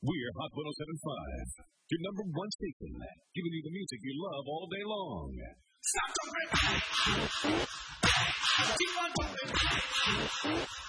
We're Hot 107.5, your number one station, giving you the music you love all day long. Stop jumping! Keep on jumping!